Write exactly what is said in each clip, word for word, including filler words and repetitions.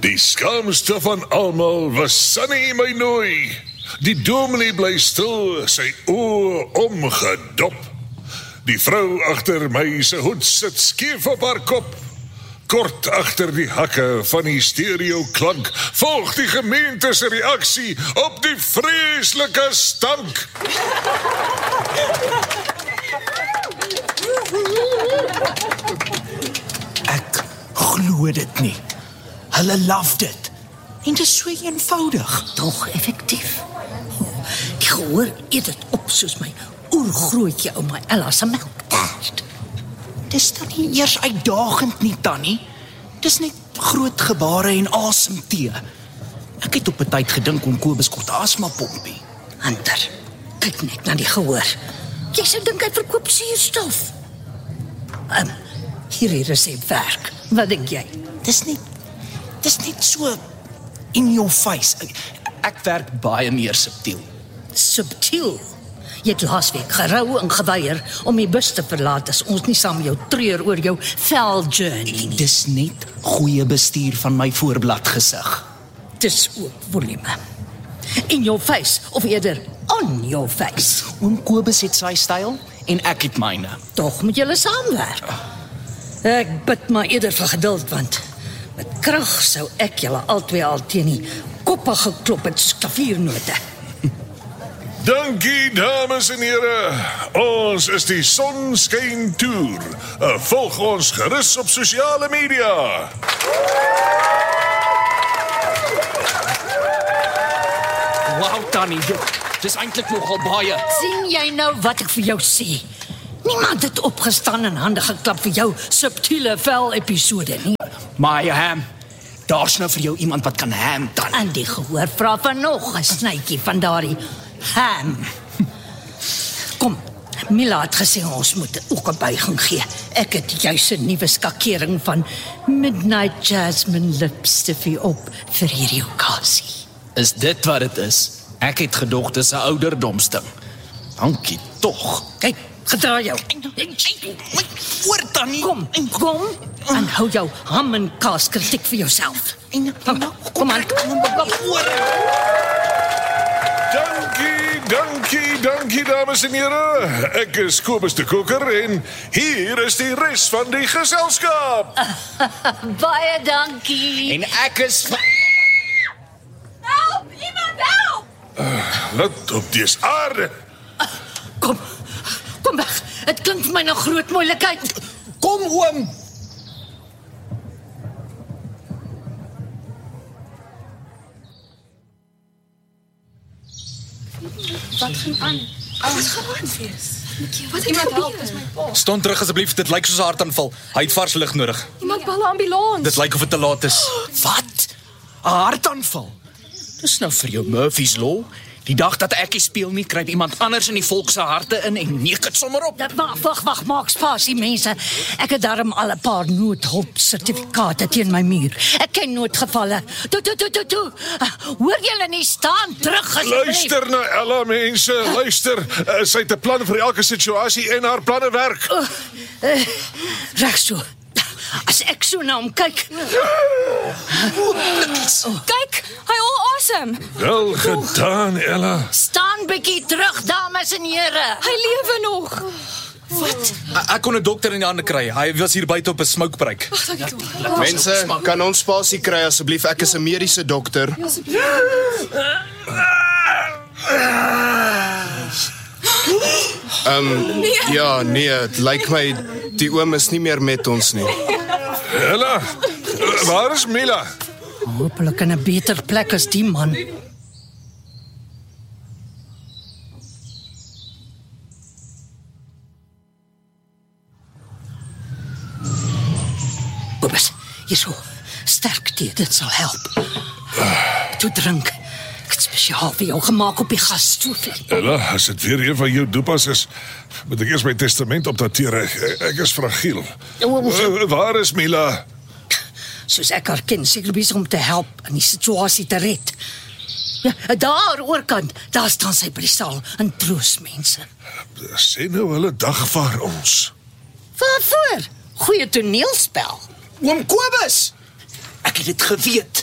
Die skaamste van almal was Sunny my nooi. Die dominee bly stil, sy oë omgedop. Die vrou agter my se hoed sit skief op haar kop. Kort agter die hakke van die stereo klank volg die gemeente se reaksie op die vreeslike stank. Ek glo dit nie. Hulle love dit. En dit is so eenvoudig. Tog effektief. Die gehoor eet dit op soos my oergrootjie ouma Ella se melktert. Dis dan nie eers uitdagend nie, Tannie. Dis net groot gebare en asemtee. Ek het op 'n tyd gedink om Kobus kort asma pompie. Hunter, kyk net na die gehoor. Jy sou dink hy verkoop suurstof. Um, hierdie resep werk. Wat dink jy? Dis net dis net so in your face. Ek, ek werk baie meer subtiel. Subtiel. Jy het laasweek gerou en geweier om die bus te verlaat as ons nie saam jou treur oor jou vel journey nie. Dis net goeie bestuur van my voorblad gesig. Dis ook volume. In your face, of eerder on your face. Oom Kobus het sy styl en ek het myne. Tog moet julle saamwerk. Ek bid maar eerder vir geduld, want met krag sou ek julle albei al teen die koppe geklop het soos klaviernote. Dankie, dames en here. Ons is die Sonskyn Tour. Uh, volg ons gerus op sosiale media. Wow, Tannie, dis eintlik nogal baie. Sien jy nou wat ek vir jou sê? Niemand het opgestaan en hande geklap vir jou subtiele vel episode nie. Maar ham, daar's nou vir jou iemand wat kan ham, Tannie. En die gehoor vra van nog 'n snytjie van daardie ham. Kom, Mila het gesê ons moet ook 'n buiging gee. Ek het juis 'n nuwe skakering van Midnight Jasmine lipstiffie op vir hierdie okasie. Is dit wat dit is? Ek het gedog dis 'n ouderdomsding. Dankie tog. Kyk, gedraai jou. Hoor Tannie. Kom, kom en hou jou ham en kaas kritiek vir jouself. Kom aan. Dankie, dankie, dankie dames en here. Ek is Kobus de Koker en hier is die res van die geselskap. Baie dankie. En ek is Help! Iemand help! Laat op die aarde. Kom, kom weg. Het klink vir my nou groot moeilikheid. Kom oom. Wat gaan aan? Wat gaan aan, Fees? Wat iemand help, is my pa. Staan terug asseblief, dit lyk soos 'n hartaanval. Hy het vars lig nodig. Iemand bel 'n ambulans. Dit lyk of dit te laat is. Wat? 'n Hartaanval? Dis nou vir jou Murphy's Law. Die dag dat ek nie speel nie, kry iemand anders in die volk se harte in en neek dit sommer op. Wag, wag, wag, maak spasie mense. Ek het daarom al 'n paar noodhulp sertifikate teen my muur. Ek ken noodgevalle. Toe, toe, toe, toe, toe. Hoor julle nie staan terug asseblief. Luister na Ella mense, luister. Uh, sy het 'n plan vir elke situasie en haar planne werk. Uh, uh, reg so. As ek so na hom kyk. Kyk, hy al awesome. Wel gedaan, Ella. Staan bietjie terug, dames en here. Hy lewe nog. Wat? Ek kon 'n dokter in die hande kry. Hy was hier buite op 'n smokebreak. Mense, kan ons spasie kry asseblief? Ek is 'n mediese dokter. Ehm um, ja, nee, dit lyk my die oom is nie meer met ons nie. Ella, waar is Mila? Hoopelik in 'n beter plek as die man. Kobus, hierso. Sterk tee, dit sal help. Toe drink. Ek het spesiaal vir jou gemaak op die gasstoofie. Ella, as dit weer een van jou doepas is, moet ek eers my testament opdateer. Ek, ek is fragiel. Uh, waar is Mila? Soos ek haar ken, seker besig om te help in die situasie te red. Ja, daar oorkant, daar staan sy by die saal en troos mense. Sê nou hulle dagvaar ons. Waarvoor? Goeie toneelspel. Oom Kobus! Ek het dit geweet.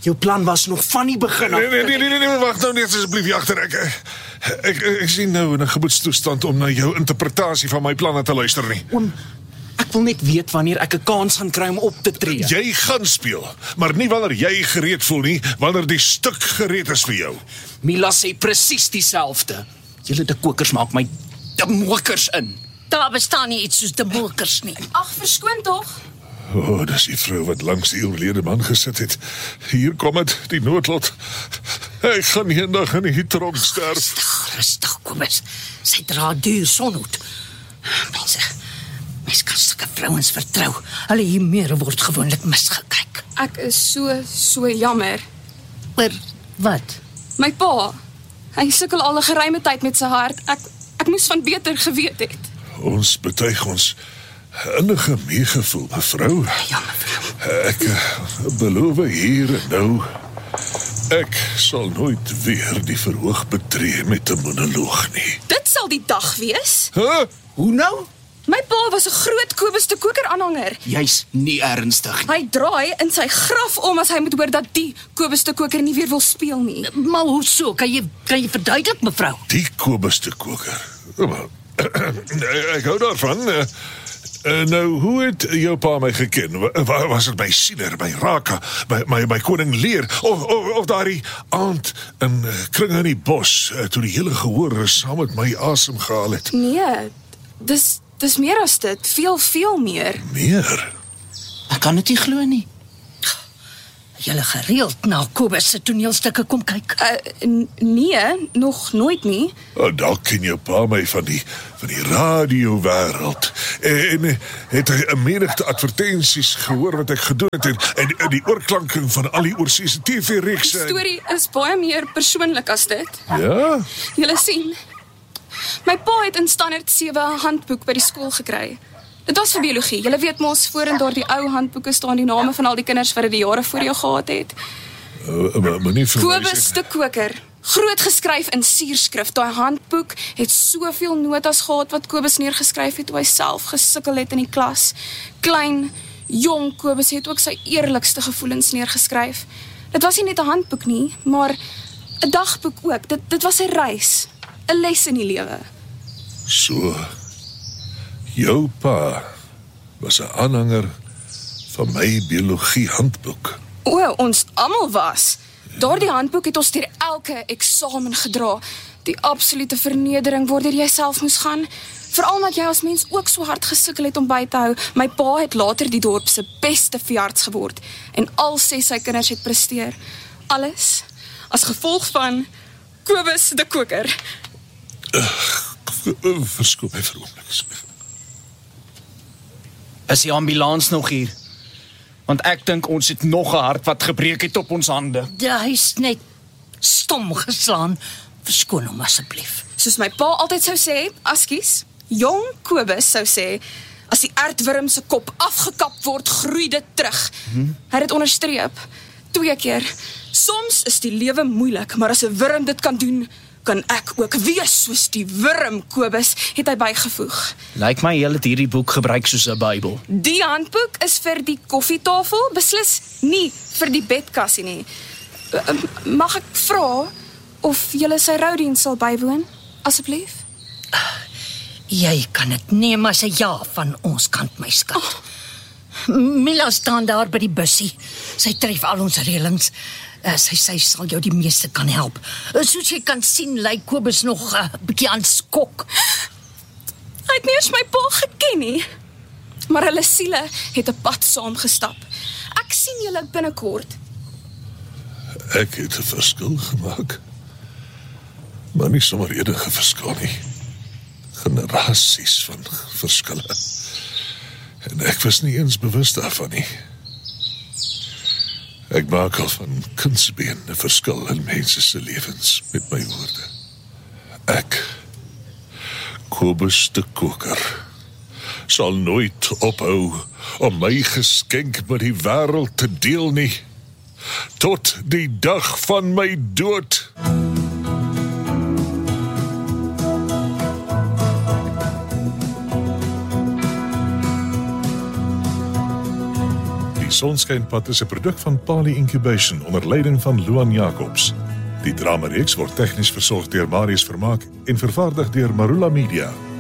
Jou plan was nog van die begin af. Nee, nee, nee, nee, nee, nee wag nou net asseblief agter ek, ek, ek, ek sien nou in 'n gemoedstoestand om na jou interpretasie van my planne te luister nie. Oom, ek wil net weet wanneer ek 'n kans gaan kry om op te tree. Jy gaan speel, maar nie wanneer jy gereed voel nie, wanneer die stuk gereed is vir jou. Mila sê presies dieselfde. Julle de kokers maak my de mokers in. Daar bestaan nie iets soos de mokers nie. Ag, verskoon tog. O, oh, dis die vrou wat langs die oorlede man gesit het. Hier kom dit, die noodlot. Ek gaan eendag in die tronk sterf. Rustig, rustig, Kobus. Sy dra duur sonhoed. Mense, mens kan sulke vrouens vertrou. Hulle hier meer word gewoonlik misgekyk. Ek is so, so jammer. Maar wat? My pa, hy sukkel al 'n geruime tyd met sy hart. Ek, ek moes van beter geweet het. Ons betuig ons innige meegevoel, mevrou. Ja, mevrou. Ek uh, beloof hier en nou, ek sal nooit weer die verhoog betree met 'n monoloog nie. Dit sal die dag wees. Huh? Hoe nou? My pa was 'n groot Kobus de Koker aanhanger. Jy's nie ernstig nie. Hy draai in sy graf om as hy moet hoor dat die Kobus de Koker nie weer wil speel nie. Maar hoe so? Kan jy, kan jy verduidelik, mevrou? Die Kobus de Koker. Ek hou daarvan. Uh, uh, nou, hoe het jou pa my geken? Wa- Was dit my siener, my raka, my, my, my koning Leer, of, of, of daardie aand in uh, kring in die bos, uh, toe die hele gehoor saam met my asem gehaal het? Nee, dis, dis meer as dit. Veel, veel meer. Meer? Ek kan dit nie glo nie. Julle gereeld na Kobus se toneelstukke kom kyk. Uh, n- nee, nog nooit nie. Oh, dalk ken jou pa my van die, van die radiowêreld. En, en het hy 'n menigte advertensies gehoor wat ek gedoen het en, en, en die oorklanking van al die oorseese T Die V-reekse. storie is baie meer persoonlik as dit. Ja? Julle sien, my pa het in standaard sewe 'n handboek by die skool gekry. Dit was vir biologie. Julle weet mos, voor in daardie ou handboeke staan die name van al die kinders wat dit die jare voor jou gehad het. Uh, maar, maar nie vir my Kobus sê- de Koker, groot geskryf in sierskrif. Daai handboek het soveel notas gehad wat Kobus neergeskryf het toe hy self gesukkel het in die klas. Klein, jong Kobus het ook sy eerlikste gevoelens neergeskryf. Dit was nie net 'n handboek nie, maar 'n dagboek ook. Dit dit was 'n reis, 'n les in die lewe. So, jou pa was 'n aanhanger van my biologie handboek. O, ons almal was. Daardie handboek het ons deur elke eksamen gedra. Die absolute vernedering waardeur jy self moes gaan. Veral omdat jy as mens ook so hard gesukkel het om by te hou. My pa het later die dorp se beste veearts geword en al ses sy kinders het presteer. Alles as gevolg van Kobus de Koker. Verskoon my vir 'n oomblik asseblief. Is die ambulans nog hier? Want ek dink ons het nog 'n hart wat gebreek het op ons hande. Hy's net stom geslaan. Verskoon hom asseblief. Soos my pa altyd sou sê, askies, jong Kobus sou sê, as die aardwurm se kop afgekap word, groei dit terug. Hmm? Hy het dit onderstreep. Twee keer. Soms is die lewe moeilik, maar as 'n wurm dit kan doen, kan ek ook wees soos die wurm, Kobus, het hy bygevoeg. Lyk my jy het hierdie boek gebruik soos 'n Bybel. Die handboek is vir die koffietafel, beslis nie vir die bedkassie nie. Uh, Mag ek vra of julle sy roudiens sal bywoon, asseblief? Jy kan dit neem as 'n ja van ons kant, my skat. Oh. Mila staan daar by die bussie. Sy tref al ons reëlings. Uh, sy sy sal jou die meeste kan help. Uh, soos jy kan sien, lyk Kobus nog 'n uh, bietjie aan skok. Hy het nie eens my pa geken nie. Maar hulle siele het 'n pad saam gestap. Ek sien julle binnekort. Ek het 'n verskil gemaak. Maar nie sommer enige verskil nie. Generasies van verskille. En ek was nie eens bewus daarvan nie. Ek maak al van kindsbeen 'n verskil in mense se lewens met my woorde. Ek, Kobus de Koker, sal nooit ophou om my geskenk met die wêreld te deel nie, tot die dag van my dood. Die Sonskynpad is 'n produk van Pali Incubation onder leiding van Luan Jacobs. Die dramareeks word tegnies versorg deur Marius Vermaak en vervaardig deur Marula Media.